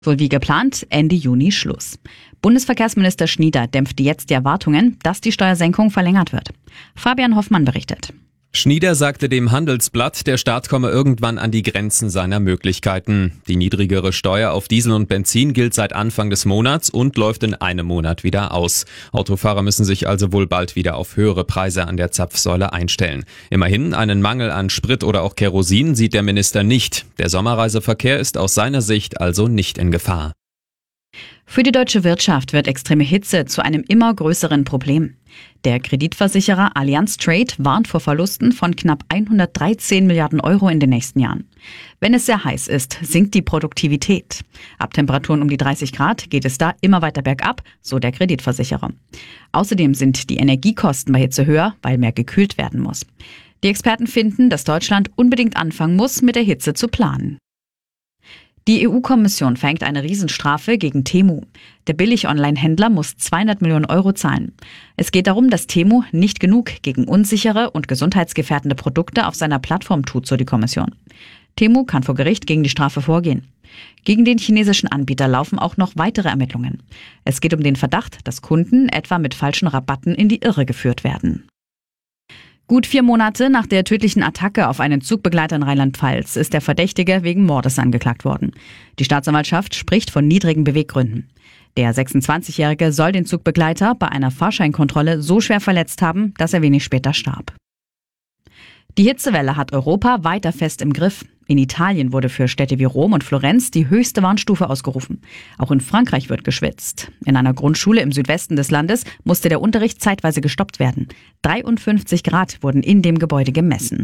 Wohl wie geplant Ende Juni Schluss. Bundesverkehrsminister Schnieder dämpft jetzt die Erwartungen, dass die Steuersenkung verlängert wird. Fabian Hoffmann berichtet. Schnieder sagte dem Handelsblatt, der Staat komme irgendwann an die Grenzen seiner Möglichkeiten. Die niedrigere Steuer auf Diesel und Benzin gilt seit Anfang des Monats und läuft in einem Monat wieder aus. Autofahrer müssen sich also wohl bald wieder auf höhere Preise an der Zapfsäule einstellen. Immerhin, einen Mangel an Sprit oder auch Kerosin sieht der Minister nicht. Der Sommerreiseverkehr ist aus seiner Sicht also nicht in Gefahr. Für die deutsche Wirtschaft wird extreme Hitze zu einem immer größeren Problem. Der Kreditversicherer Allianz Trade warnt vor Verlusten von knapp 113 Milliarden Euro in den nächsten Jahren. Wenn es sehr heiß ist, sinkt die Produktivität. Ab Temperaturen um die 30 Grad geht es da immer weiter bergab, so der Kreditversicherer. Außerdem sind die Energiekosten bei Hitze höher, weil mehr gekühlt werden muss. Die Experten finden, dass Deutschland unbedingt anfangen muss, mit der Hitze zu planen. Die EU-Kommission verhängt eine Riesenstrafe gegen Temu. Der Billig-Online-Händler muss 200 Millionen Euro zahlen. Es geht darum, dass Temu nicht genug gegen unsichere und gesundheitsgefährdende Produkte auf seiner Plattform tut, so die Kommission. Temu kann vor Gericht gegen die Strafe vorgehen. Gegen den chinesischen Anbieter laufen auch noch weitere Ermittlungen. Es geht um den Verdacht, dass Kunden etwa mit falschen Rabatten in die Irre geführt werden. Gut 4 Monate nach der tödlichen Attacke auf einen Zugbegleiter in Rheinland-Pfalz ist der Verdächtige wegen Mordes angeklagt worden. Die Staatsanwaltschaft spricht von niedrigen Beweggründen. Der 26-Jährige soll den Zugbegleiter bei einer Fahrscheinkontrolle so schwer verletzt haben, dass er wenig später starb. Die Hitzewelle hat Europa weiter fest im Griff. In Italien wurde für Städte wie Rom und Florenz die höchste Warnstufe ausgerufen. Auch in Frankreich wird geschwitzt. In einer Grundschule im Südwesten des Landes musste der Unterricht zeitweise gestoppt werden. 53 Grad wurden in dem Gebäude gemessen.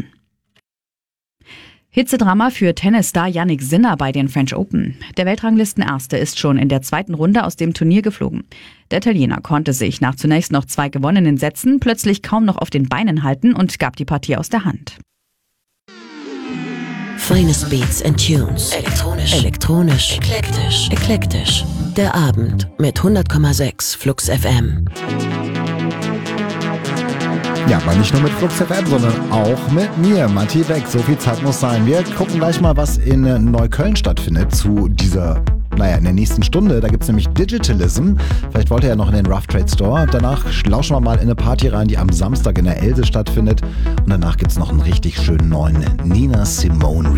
Hitzedrama für Tennisstar Jannik Sinner bei den French Open. Der Weltranglistenerste ist schon in der 2. Runde aus dem Turnier geflogen. Der Italiener konnte sich nach zunächst noch 2 gewonnenen Sätzen plötzlich kaum noch auf den Beinen halten und gab die Partie aus der Hand. Finest Beats and Tunes. Elektronisch. Eklektisch. Der Abend mit 100,6 Flux FM. Ja, aber nicht nur mit Flux FM, sondern auch mit mir, Matti Beck. So viel Zeit muss sein. Wir gucken gleich mal, was in Neukölln stattfindet zu dieser, in der nächsten Stunde. Da gibt es nämlich Digitalism. Vielleicht wollt ihr ja noch in den Rough Trade Store. Danach lauschen wir mal in eine Party rein, die am Samstag in der Else stattfindet. Und danach gibt es noch einen richtig schönen neuen Nina Simone